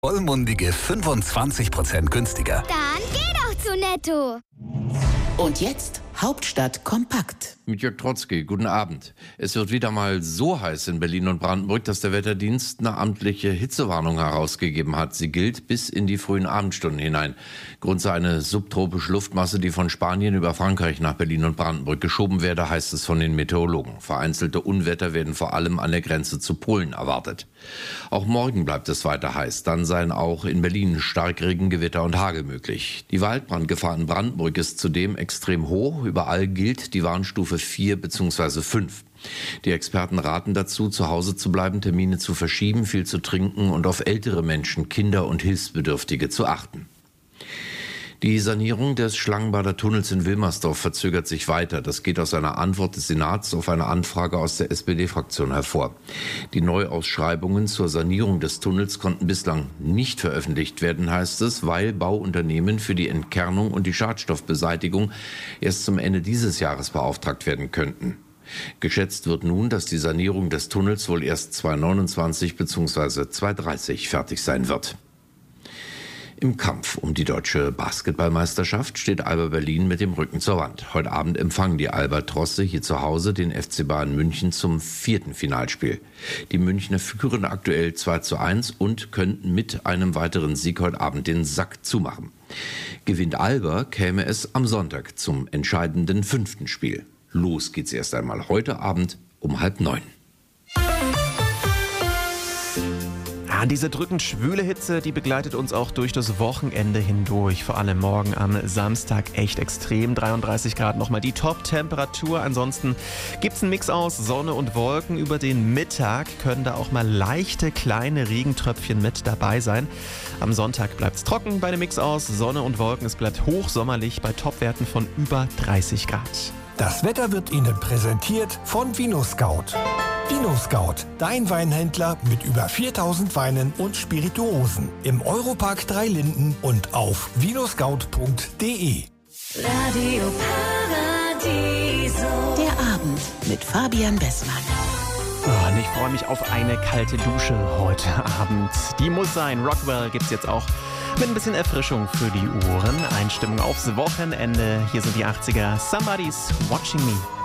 Vollmundige 25% günstiger. Dann geh doch zu Netto. Und jetzt Hauptstadt kompakt. Mit Jörg Trotzki, guten Abend. Es wird wieder mal so heiß in Berlin und Brandenburg, dass der Wetterdienst eine amtliche Hitzewarnung herausgegeben hat. Sie gilt bis in die frühen Abendstunden hinein. Grund sei eine subtropische Luftmasse, die von Spanien über Frankreich nach Berlin und Brandenburg geschoben werde, heißt es von den Meteorologen. Vereinzelte Unwetter werden vor allem an der Grenze zu Polen erwartet. Auch morgen bleibt es weiter heiß. Dann seien auch in Berlin Starkregen, Gewitter und Hagel möglich. Die Waldbrandgefahr in Brandenburg ist zudem extrem hoch. Überall gilt die Warnstufe 4 bzw. 5. Die Experten raten dazu, zu Hause zu bleiben, Termine zu verschieben, viel zu trinken und auf ältere Menschen, Kinder und Hilfsbedürftige zu achten. Die Sanierung des Schlangenbader Tunnels in Wilmersdorf verzögert sich weiter. Das geht aus einer Antwort des Senats auf eine Anfrage aus der SPD-Fraktion hervor. Die Neuausschreibungen zur Sanierung des Tunnels konnten bislang nicht veröffentlicht werden, heißt es, weil Bauunternehmen für die Entkernung und die Schadstoffbeseitigung erst zum Ende dieses Jahres beauftragt werden könnten. Geschätzt wird nun, dass die Sanierung des Tunnels wohl erst 2029 bzw. 2030 fertig sein wird. Im Kampf um die deutsche Basketballmeisterschaft steht Alba Berlin mit dem Rücken zur Wand. Heute Abend empfangen die Albatrosse hier zu Hause den FC Bayern München zum 4. Finalspiel. Die Münchner führen aktuell 2:1 und könnten mit einem weiteren Sieg heute Abend den Sack zumachen. Gewinnt Alba, käme es am Sonntag zum entscheidenden 5. Spiel. Los geht's erst einmal heute Abend um 8:30. Diese drückend schwüle Hitze, die begleitet uns auch durch das Wochenende hindurch. Vor allem morgen am Samstag echt extrem. 33 Grad nochmal die Top-Temperatur. Ansonsten gibt es einen Mix aus Sonne und Wolken. Über den Mittag können da auch mal leichte kleine Regentröpfchen mit dabei sein. Am Sonntag bleibt es trocken bei dem Mix aus Sonne und Wolken. Es bleibt hochsommerlich bei Topwerten von über 30 Grad. Das Wetter wird Ihnen präsentiert von VinoScout. VinoScout, dein Weinhändler mit über 4000 Weinen und Spirituosen. Im Europark 3 Linden und auf vinoscout.de. Radio Paradiso. Der Abend mit Fabian Bessmann. Und ich freue mich auf eine kalte Dusche heute Abend. Die muss sein. Rockwell gibt's jetzt auch mit ein bisschen Erfrischung für die Ohren. Einstimmung aufs Wochenende. Hier sind die 80er. Somebody's Watching Me.